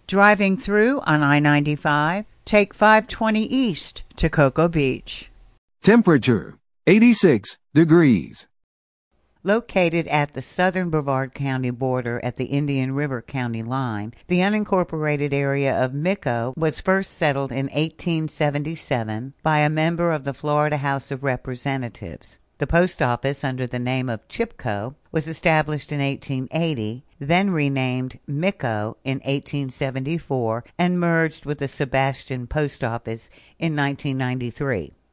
Driving through on I-95, take 520 east to Cocoa Beach. Temperature, 86 degrees. Located at the southern Brevard County border at the Indian River County line, the unincorporated area of Micco was first settled in 1877 by a member of the Florida House of Representatives. The post office, under the name of Chipco, was established in 1880, then renamed Micco in 1874, and merged with the Sebastian Post Office in 1993.